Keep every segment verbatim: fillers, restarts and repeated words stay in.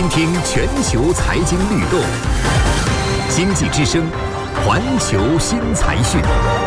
听全球财经律动，经济之声，环球新财讯。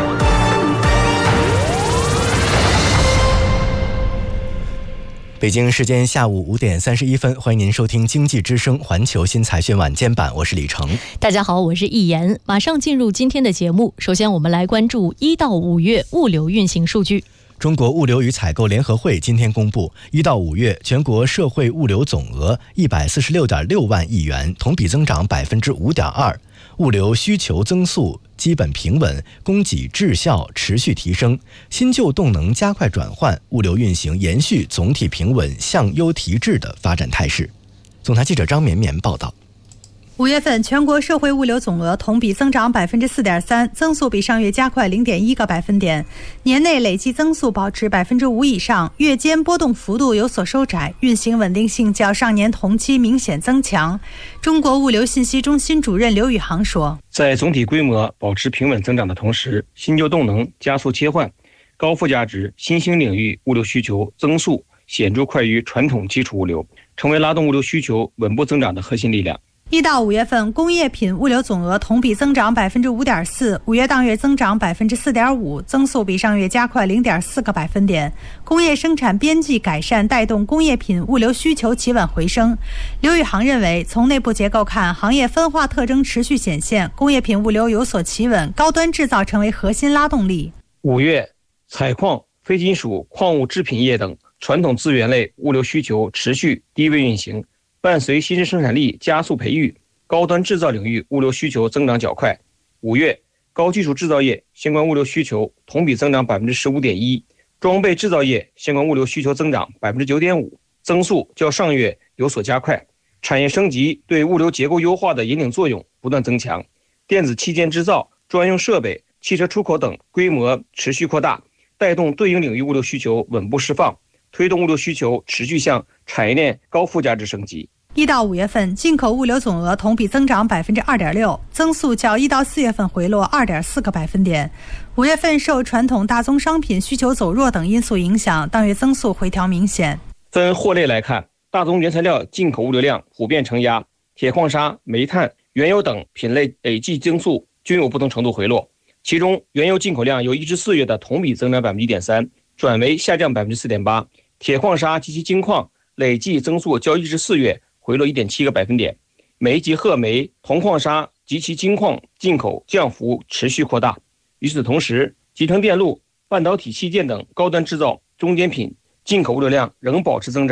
北京时间下午五点三十一分，欢迎您收听经济之声环球新财讯晚间版，我是李成。 大家好，我是易言。马上进入今天的节目，首先我们来关注一到五月物流运行数据。 中国物流与采购联合会今天公布，一到五月全国社会物流总额一百四十六点六万亿元，同比增长百分之五点二。物流需求增速基本平稳，供给质效持续提升，新旧动能加快转换，物流运行延续总体平稳向优提质的发展态势。总台记者张绵绵报道。 五月份全国社会物流总额同比增长百分之四点三，增速比上月加快零点一个百分点，年内累计增速保持百分之五以上，月间波动幅度有所收窄，运行稳定性较上年同期明显增强。中国物流信息中心主任刘宇航说， 在总体规模保持平稳增长的同时，新旧动能加速切换，高附加值新兴领域物流需求增速显著快于传统基础物流，成为拉动物流需求稳步增长的核心力量。 一到五月份，工业品物流总额同比增长百分之五点四，五月当月增长百分之四点五，增速比上月加快零点四个百分点。工业生产边际改善带动工业品物流需求企稳回升。刘宇航认为，从内部结构看，行业分化特征持续显现，工业品物流有所企稳，高端制造成为核心拉动力。 五月，采矿、非金属、矿物制品业等传统资源类物流需求持续低位运行。伴随新质生产力加速培育，高端制造领域物流需求增长较快。五月，高技术制造业相关物流需求同比增长百分之十五点一，装备制造业相关物流需求增长百分之九点五，增速较上月有所加快。产业升级对物流结构优化的引领作用不断增强，电子器件制造、专用设备、汽车出口等规模持续扩大，带动对应领域物流需求稳步释放，推动物流需求持续向产业链高附加值升级。 一到五月份，进口物流总额同比增长百分之二点六，增速较一到四月份回落二点四个百分点。五月份受传统大宗商品需求走弱等因素影响，当月增速回调明显。 分货类来看，大宗原材料进口物流量普遍承压，铁矿砂、煤炭、原油等品类累计增速均有不同程度回落。其中，原油进口量由一至四月的同比增长百分之一点三，转为下降百分之四点八。铁矿砂及其精矿累计增速较一至四月回落 一点七个百分点，煤及褐煤、铜矿砂及其精矿进口降幅持续扩大。与此同时，集成电路、半导体器件等高端制造中间品进口物流量仍保持增长。